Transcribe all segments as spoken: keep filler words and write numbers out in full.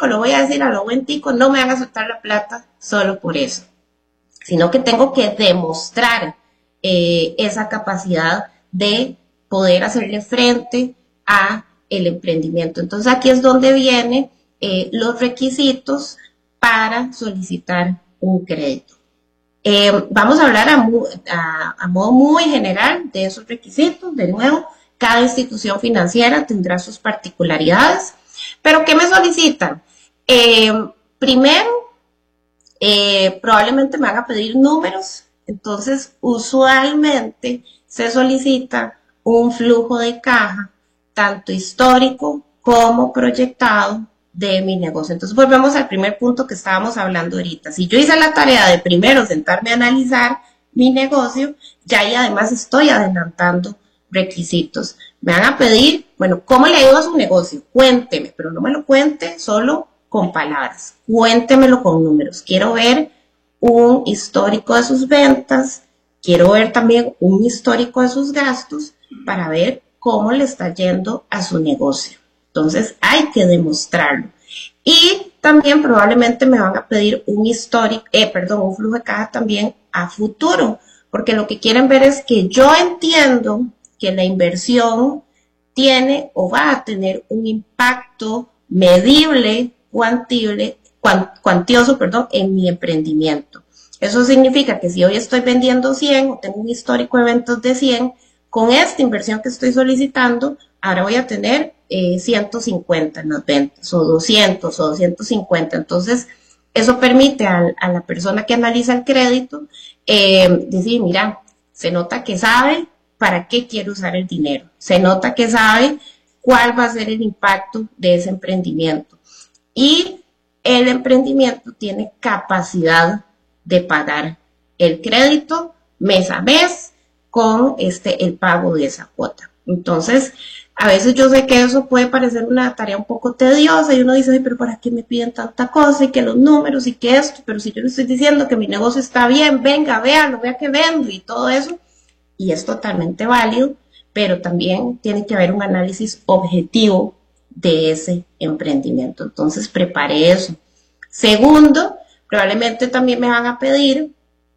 tico, lo voy a decir a lo buen tico, no me van a soltar la plata solo por eso, sino que tengo que demostrar eh, esa capacidad de poder hacerle frente a el emprendimiento. Entonces aquí es donde vienen eh, los requisitos para solicitar un crédito. Eh, vamos a hablar a, a, a modo muy general de esos requisitos. De nuevo, cada institución financiera tendrá sus particularidades. Pero ¿qué me solicitan? Eh, primero, eh, probablemente me van a pedir números. Entonces, usualmente se solicita un flujo de caja, tanto histórico como proyectado, de mi negocio. Entonces volvemos al primer punto que estábamos hablando ahorita. Si yo hice la tarea de primero sentarme a analizar mi negocio, ya y además estoy adelantando requisitos. Me van a pedir, bueno, ¿cómo le ha ido a su negocio? Cuénteme, pero no me lo cuente solo con palabras. Cuéntemelo con números. Quiero ver un histórico de sus ventas, quiero ver también un histórico de sus gastos para ver cómo le está yendo a su negocio. Entonces hay que demostrarlo. Y también probablemente me van a pedir un histórico, eh, perdón, un flujo de caja también a futuro, porque lo que quieren ver es que yo entiendo que la inversión tiene o va a tener un impacto medible, cuantible, cuant, cuantioso, perdón, en mi emprendimiento. Eso significa que si hoy estoy vendiendo cien o tengo un histórico de ventas de cien, con esta inversión que estoy solicitando, ahora voy a tener eh, ciento cincuenta en las ventas, o doscientos, o doscientos cincuenta. Entonces, eso permite a, a la persona que analiza el crédito eh, decir, mira, se nota que sabe para qué quiere usar el dinero. Se nota que sabe cuál va a ser el impacto de ese emprendimiento. Y el emprendimiento tiene capacidad de pagar el crédito mes a mes con este, el pago de esa cuota. Entonces, a veces yo sé que eso puede parecer una tarea un poco tediosa y uno dice, ay, pero ¿para qué me piden tanta cosa? Y que los números y que esto, pero si yo le estoy diciendo que mi negocio está bien, venga, véalo, vea que vendo y todo eso, y es totalmente válido, pero también tiene que haber un análisis objetivo de ese emprendimiento. Entonces, prepare eso. Segundo, probablemente también me van a pedir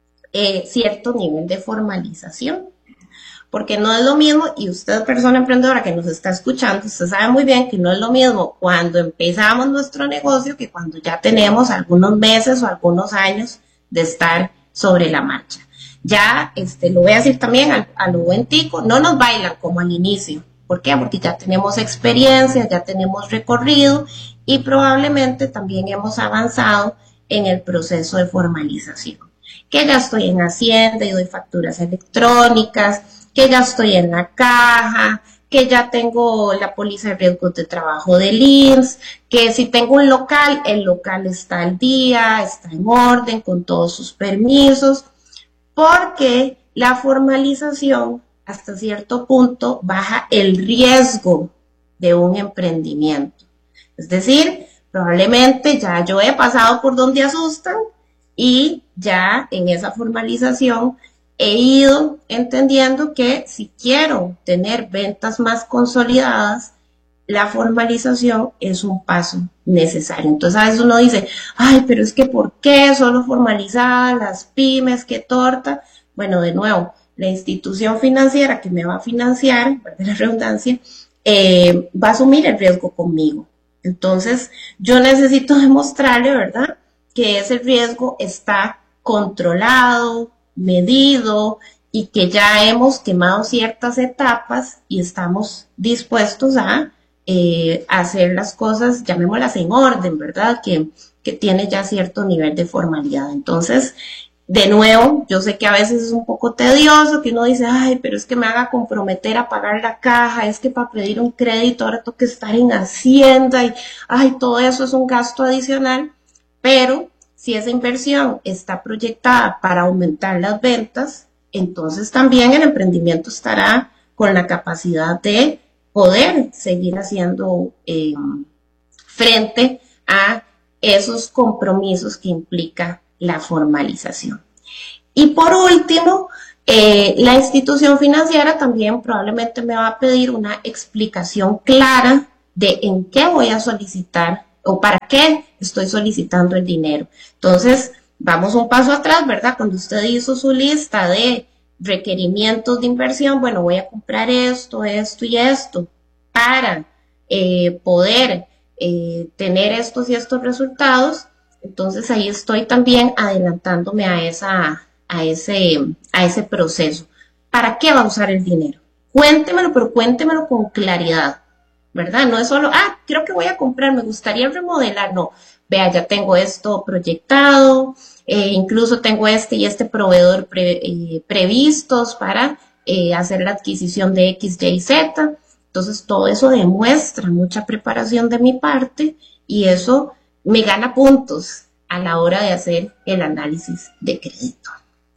eh, cierto nivel de formalización. Porque no es lo mismo, y usted, persona emprendedora que nos está escuchando, usted sabe muy bien que no es lo mismo cuando empezamos nuestro negocio que cuando ya tenemos algunos meses o algunos años de estar sobre la marcha. Ya, este, lo voy a decir también a, a lo buen tico, no nos bailan como al inicio. ¿Por qué? Porque ya tenemos experiencia, ya tenemos recorrido y probablemente también hemos avanzado en el proceso de formalización. Que ya estoy en Hacienda y doy facturas electrónicas, que ya estoy en la caja, que ya tengo la póliza de riesgos de trabajo del I M S S, que si tengo un local, el local está al día, está en orden con todos sus permisos, porque la formalización hasta cierto punto baja el riesgo de un emprendimiento. Es decir, probablemente ya yo he pasado por donde asustan y ya en esa formalización he ido entendiendo que si quiero tener ventas más consolidadas, la formalización es un paso necesario. Entonces a veces uno dice, ay, pero es que ¿por qué solo formalizar las pymes? ¿Qué torta? Bueno, de nuevo, la institución financiera que me va a financiar, para la redundancia, eh, va a asumir el riesgo conmigo. Entonces yo necesito demostrarle, ¿verdad?, que ese riesgo está controlado, medido y que ya hemos quemado ciertas etapas y estamos dispuestos a eh, hacer las cosas, llamémoslas en orden, ¿verdad? Que, que tiene ya cierto nivel de formalidad. Entonces, de nuevo, yo sé que a veces es un poco tedioso, que uno dice, ay, pero es que me haga comprometer a pagar la caja, es que para pedir un crédito ahora tengo que estar en Hacienda y, ay, todo eso es un gasto adicional, pero si esa inversión está proyectada para aumentar las ventas, entonces también el emprendimiento estará con la capacidad de poder seguir haciendo eh, frente a esos compromisos que implica la formalización. Y por último, eh, la institución financiera también probablemente me va a pedir una explicación clara de en qué voy a solicitar o para qué estoy solicitando el dinero. Entonces, vamos un paso atrás, ¿verdad? Cuando usted hizo su lista de requerimientos de inversión, bueno, voy a comprar esto, esto y esto para eh, poder eh, tener estos y estos resultados. Entonces ahí estoy también adelantándome a, esa, a, ese, a ese proceso. ¿Para qué va a usar el dinero? Cuéntemelo, pero cuéntemelo con claridad, ¿verdad? No es solo, ah, creo que voy a comprar, me gustaría remodelar. No, vea, ya tengo esto proyectado, eh, incluso tengo este y este proveedor pre, eh, previstos para eh, hacer la adquisición de X, Y, Z. Entonces, todo eso demuestra mucha preparación de mi parte y eso me gana puntos a la hora de hacer el análisis de crédito.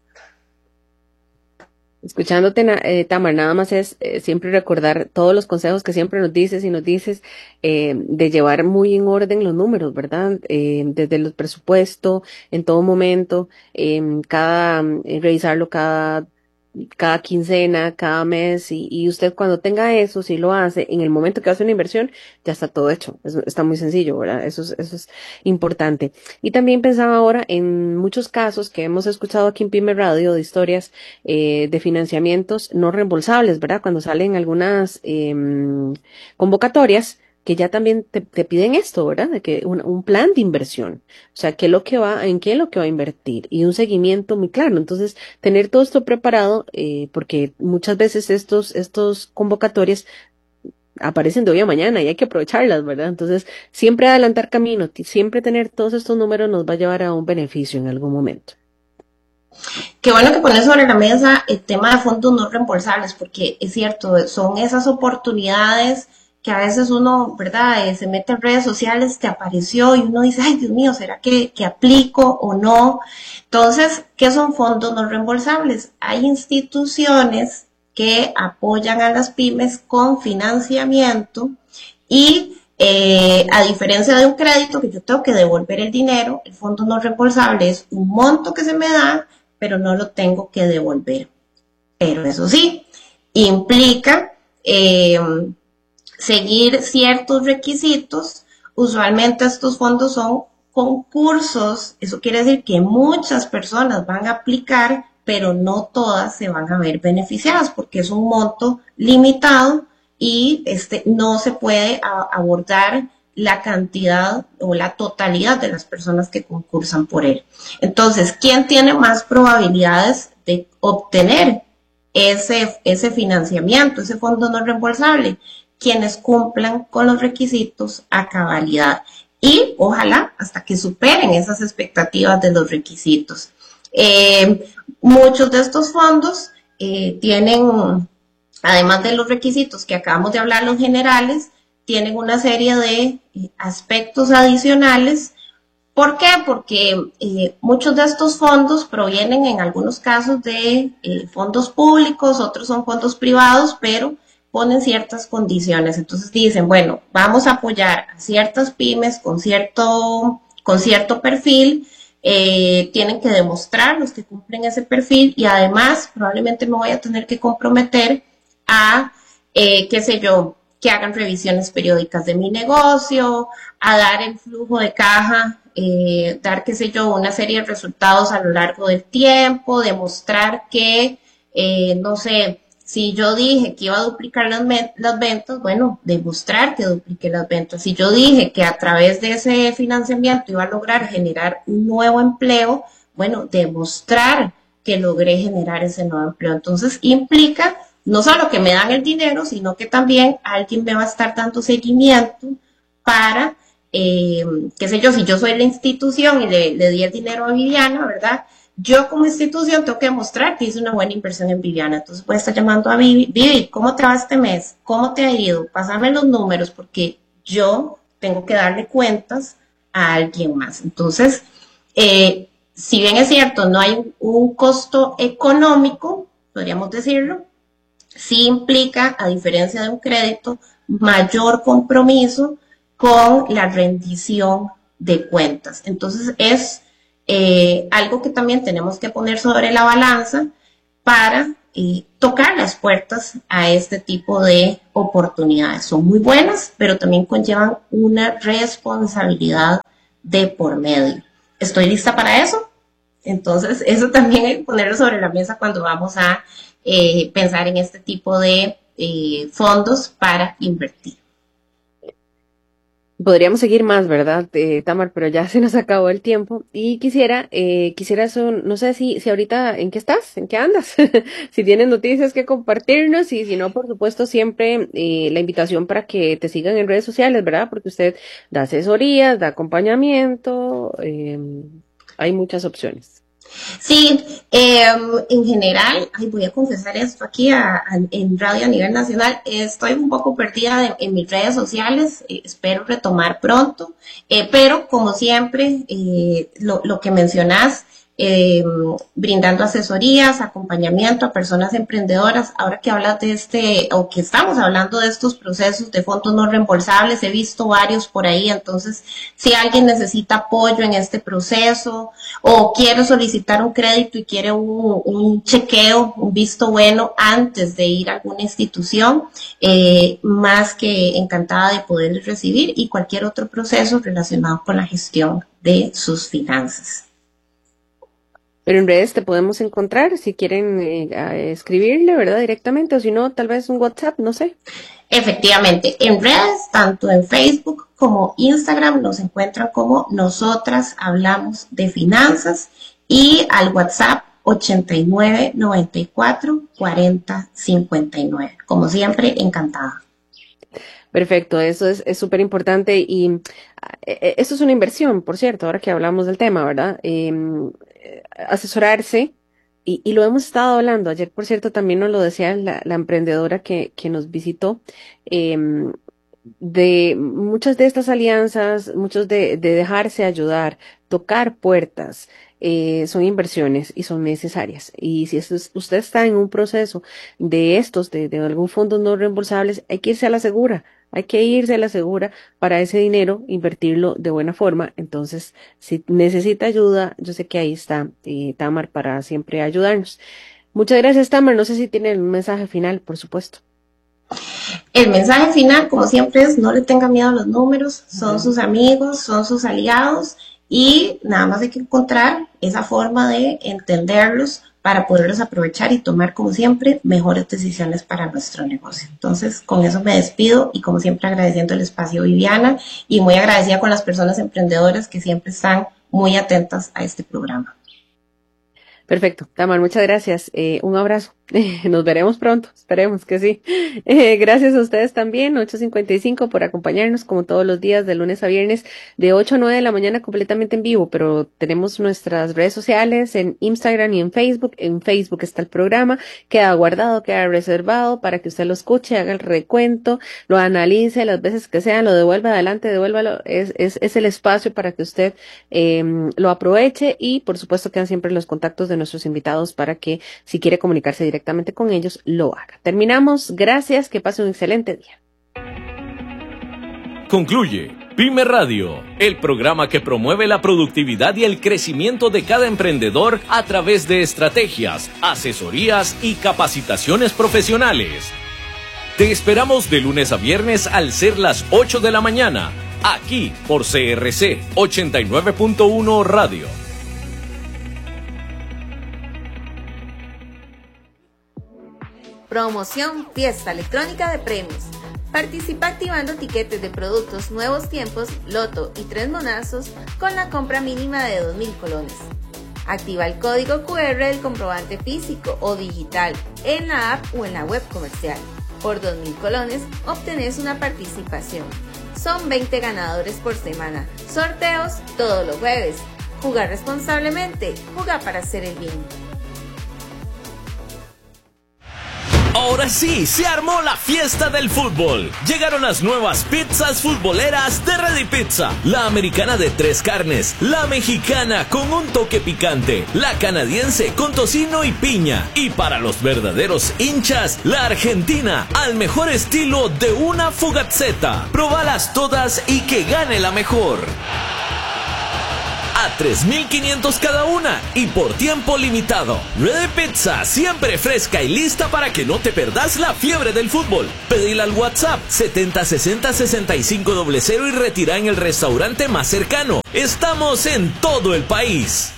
Escuchándote, eh, Tamar, nada más es eh, siempre recordar todos los consejos que siempre nos dices y nos dices eh, de llevar muy en orden los números, ¿verdad? Eh, desde el presupuesto, en todo momento, eh, cada, eh, revisarlo cada cada quincena, cada mes, y, y usted cuando tenga eso, si lo hace, en el momento que hace una inversión, ya está todo hecho. Eso está muy sencillo, ¿verdad? Eso es, eso es importante. Y también pensaba ahora en muchos casos que hemos escuchado aquí en Pyme Radio de historias eh, de financiamientos no reembolsables, ¿verdad? Cuando salen algunas eh, convocatorias, que ya también te, te piden esto, ¿verdad? De que un, un plan de inversión, o sea, qué es lo que va, en qué es lo que va a invertir y un seguimiento muy claro. Entonces, tener todo esto preparado, eh, porque muchas veces estos, estos convocatorias aparecen de hoy a mañana y hay que aprovecharlas, ¿verdad? Entonces, siempre adelantar camino, siempre tener todos estos números nos va a llevar a un beneficio en algún momento. Qué bueno que pones sobre la mesa el tema de fondos no reembolsables, porque es cierto, son esas oportunidades que a veces uno, ¿verdad?, eh, se mete en redes sociales, te apareció y uno dice, ay, Dios mío, ¿será que, que aplico o no? Entonces, ¿qué son fondos no reembolsables? Hay instituciones que apoyan a las pymes con financiamiento y eh, a diferencia de un crédito que yo tengo que devolver el dinero, el fondo no reembolsable es un monto que se me da, pero no lo tengo que devolver. Pero eso sí, implica eh, seguir ciertos requisitos. Usualmente estos fondos son concursos, eso quiere decir que muchas personas van a aplicar, pero no todas se van a ver beneficiadas porque es un monto limitado y este, no se puede a, abordar la cantidad o la totalidad de las personas que concursan por él. Entonces, ¿quién tiene más probabilidades de obtener ese, ese financiamiento, ese fondo no reembolsable? Quienes cumplan con los requisitos a cabalidad y ojalá hasta que superen esas expectativas de los requisitos. Eh, muchos de estos fondos eh, tienen, además de los requisitos que acabamos de hablar, los generales, tienen una serie de eh, aspectos adicionales. ¿Por qué? Porque eh, muchos de estos fondos provienen en algunos casos de eh, fondos públicos, otros son fondos privados, pero ponen ciertas condiciones. Entonces dicen, bueno, vamos a apoyar a ciertas pymes con cierto, con cierto perfil, eh, tienen que demostrar los que cumplen ese perfil y además probablemente me voy a tener que comprometer a, eh, qué sé yo, que hagan revisiones periódicas de mi negocio, a dar el flujo de caja, eh, dar, qué sé yo, una serie de resultados a lo largo del tiempo, demostrar que, eh, no sé, si yo dije que iba a duplicar las, las ventas, bueno, demostrar que dupliqué las ventas. Si yo dije que a través de ese financiamiento iba a lograr generar un nuevo empleo, bueno, demostrar que logré generar ese nuevo empleo. Entonces, implica no solo que me dan el dinero, sino que también alguien me va a estar dando seguimiento para, eh, qué sé yo, si yo soy la institución y le, le di el dinero a Viviana, ¿verdad? Yo como institución tengo que demostrar que hice una buena inversión en Viviana. Entonces voy a estar llamando a Vivi, Vivi, ¿cómo te va este mes? ¿Cómo te ha ido? Pásame los números porque yo tengo que darle cuentas a alguien más. Entonces, eh, si bien es cierto, no hay un costo económico, podríamos decirlo, sí implica, a diferencia de un crédito, mayor compromiso con la rendición de cuentas. Entonces es eh, algo que también tenemos que poner sobre la balanza para eh, tocar las puertas a este tipo de oportunidades. Son muy buenas, pero también conllevan una responsabilidad de por medio. ¿Estoy lista para eso? Entonces, eso también hay que ponerlo sobre la mesa cuando vamos a eh, pensar en este tipo de eh, fondos para invertir. Podríamos seguir más, ¿verdad, eh, Tamar? Pero ya se nos acabó el tiempo y quisiera, eh, quisiera eso, no sé si, si ahorita, ¿en qué estás? ¿En qué andas? Si tienes noticias que compartirnos y si no, por supuesto, siempre eh, la invitación para que te sigan en redes sociales, ¿verdad? Porque usted da asesorías, da acompañamiento, eh, hay muchas opciones. Sí, eh, en general, ay, voy a confesar esto aquí a, a, en radio a nivel nacional, eh, estoy un poco perdida de, en mis redes sociales, eh, espero retomar pronto, eh, pero como siempre, eh, lo, lo que mencionás, eh, brindando asesorías, acompañamiento a personas emprendedoras. Ahora que hablas de este, o que estamos hablando de estos procesos de fondos no reembolsables, he visto varios por ahí, entonces si alguien necesita apoyo en este proceso o quiere solicitar un crédito y quiere un, un chequeo, un visto bueno antes de ir a alguna institución, eh, más que encantada de poder recibir, y cualquier otro proceso relacionado con la gestión de sus finanzas. Pero en redes te podemos encontrar si quieren eh, escribirle, ¿verdad? Directamente, o si no, tal vez un WhatsApp, no sé. Efectivamente, en redes, tanto en Facebook como Instagram, nos encuentran como Nosotras Hablamos de Finanzas, y al WhatsApp ochenta y nueve, noventa y cuatro, cuarenta, cincuenta y nueve. Como siempre, encantada. Perfecto, eso es súper importante y eh, eso es una inversión, por cierto, ahora que hablamos del tema, ¿verdad? Eh, asesorarse, y, y lo hemos estado hablando, ayer por cierto también nos lo decía la, la emprendedora que, que nos visitó, eh, de muchas de estas alianzas, muchos de, de dejarse ayudar, tocar puertas, eh, son inversiones y son necesarias. Y si es, usted está en un proceso de estos, de, de algún fondo no reembolsables, hay que irse a la segura. Hay que irse a la segura para ese dinero, invertirlo de buena forma. Entonces, si necesita ayuda, yo sé que ahí está eh, Tamar para siempre ayudarnos. Muchas gracias, Tamar. No sé si tiene un mensaje final, por supuesto. El mensaje final, como siempre, es: no le tenga miedo a los números, son sus amigos, son sus aliados, y nada más hay que encontrar esa forma de entenderlos para poderlos aprovechar y tomar, como siempre, mejores decisiones para nuestro negocio. Entonces, con eso me despido y, como siempre, agradeciendo el espacio, Viviana, y muy agradecida con las personas emprendedoras que siempre están muy atentas a este programa. Perfecto, Tamar, muchas gracias. Eh, un abrazo. Nos veremos pronto, esperemos que sí. Eh, gracias a ustedes también, ocho cincuenta y cinco, por acompañarnos como todos los días de lunes a viernes de ocho a nueve de la mañana completamente en vivo, pero tenemos nuestras redes sociales en Instagram y en Facebook. En Facebook está el programa, queda guardado, queda reservado para que usted lo escuche, haga el recuento, lo analice las veces que sean, lo devuelva adelante, devuélvalo. Es, es, es el espacio para que usted eh, lo aproveche, y por supuesto quedan siempre los contactos de nuestros invitados para que, si quiere comunicarse directamente con ellos, lo haga. Terminamos, gracias, que pase un excelente día. Concluye Pyme Radio, el programa que promueve la productividad y el crecimiento de cada emprendedor a través de estrategias, asesorías y capacitaciones profesionales. Te esperamos de lunes a viernes al ser las ocho de la mañana, aquí por C R C ochenta y nueve punto uno Radio. Promoción Fiesta Electrónica de Premios. Participa activando tiquetes de productos Nuevos Tiempos, Loto y Tres Monazos con la compra mínima de dos mil colones. Activa el código cu erre del comprobante físico o digital en la app o en la web comercial. Por dos mil colones obtenés una participación. Son veinte ganadores por semana. Sorteos todos los jueves. Jugar responsablemente. Juega para hacer el bien. Ahora sí, se armó la fiesta del fútbol. Llegaron las nuevas pizzas futboleras de Ready Pizza. La americana de tres carnes, la mexicana con un toque picante, la canadiense con tocino y piña. Y para los verdaderos hinchas, la argentina al mejor estilo de una Fugazzetta. Probalas todas y que gane la mejor. a tres mil quinientos cada una y por tiempo limitado. Ready Pizza, siempre fresca y lista para que no te perdas la fiebre del fútbol. Pedila al WhatsApp setenta sesenta sesenta y cinco cero cero y retira en el restaurante más cercano. Estamos en todo el país.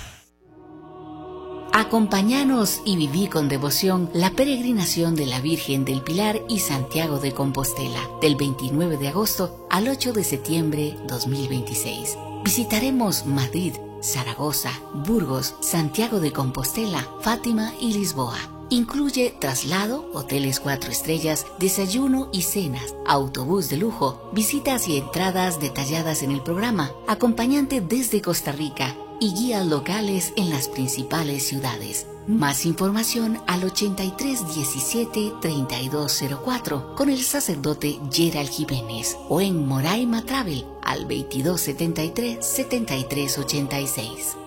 Acompáñanos y viví con devoción la peregrinación de la Virgen del Pilar y Santiago de Compostela, del veintinueve de agosto al ocho de septiembre dos mil veintiséis. Visitaremos Madrid, Zaragoza, Burgos, Santiago de Compostela, Fátima y Lisboa. Incluye traslado, hoteles cuatro estrellas, desayuno y cenas, autobús de lujo, visitas y entradas detalladas en el programa, acompañante desde Costa Rica y guías locales en las principales ciudades. Más información al ochenta y tres diecisiete treinta y dos cero cuatro con el sacerdote Gerald Jiménez o en Moraima Travel al veintidós setenta y tres setenta y tres ochenta y seis.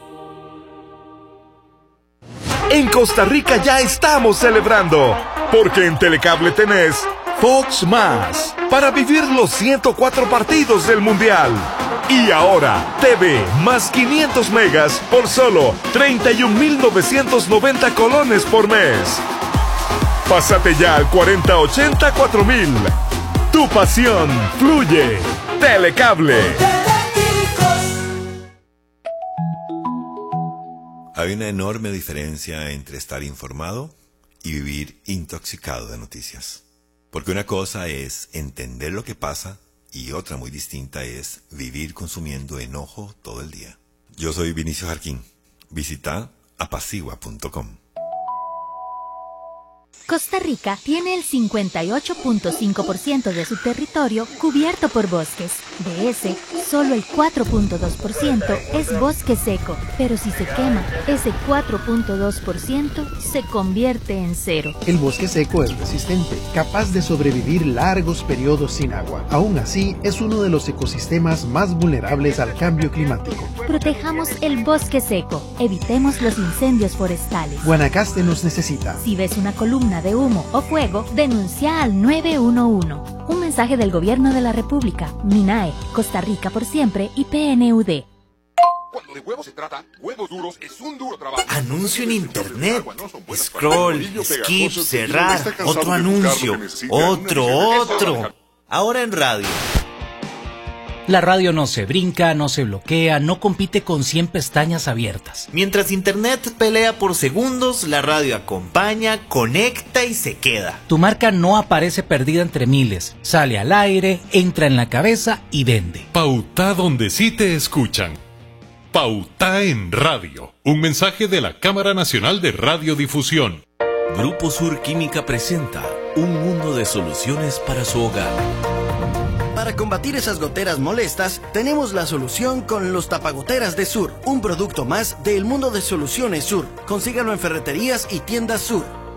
En Costa Rica ya estamos celebrando, porque en Telecable tenés Fox Más para vivir los ciento cuatro partidos del Mundial. Y ahora, T V más quinientos megas por solo treinta y un mil novecientos noventa colones por mes. Pásate ya al cuarenta ochenta cuatro mil. Tu pasión fluye. Telecable. Hay una enorme diferencia entre estar informado y vivir intoxicado de noticias. Porque una cosa es entender lo que pasa y otra muy distinta es vivir consumiendo enojo todo el día. Yo soy Vinicio Jarquín. Visita apacigua punto com. Costa Rica tiene el cincuenta y ocho punto cinco por ciento de su territorio cubierto por bosques. De ese, solo el cuatro punto dos por ciento es bosque seco, pero si se quema, ese cuatro punto dos por ciento se convierte en cero. El bosque seco es resistente, capaz de sobrevivir largos periodos sin agua. Aún así, es uno de los ecosistemas más vulnerables al cambio climático. Protejamos el bosque seco, evitemos los incendios forestales. Guanacaste nos necesita. Si ves una columna de humo o fuego, denuncia al nueve uno uno. Un mensaje del Gobierno de la República, MINAE, Costa Rica por siempre y P N U D. Cuando de huevos se trata, Huevos Duros es un duro trabajo. Anuncio en internet. Scroll, skip, cerrar. Otro anuncio. Otro, otro. Ahora en radio. La radio no se brinca, no se bloquea, no compite con cien pestañas abiertas. Mientras internet pelea por segundos, la radio acompaña, conecta y se queda. Tu marca no aparece perdida entre miles, sale al aire, entra en la cabeza y vende. Pauta donde sí te escuchan. Pauta en radio. Un mensaje de la Cámara Nacional de Radiodifusión. Grupo Sur Química presenta un mundo de soluciones para su hogar. Para combatir esas goteras molestas, tenemos la solución con los tapagoteras de Sur, un producto más del mundo de soluciones Sur. Consígalo en ferreterías y tiendas Sur.